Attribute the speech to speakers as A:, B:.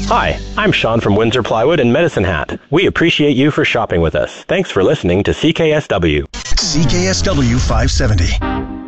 A: Hi, I'm Sean from Windsor Plywood and Medicine Hat. We appreciate you for shopping with us. Thanks for listening to CKSW.
B: CKSW 570.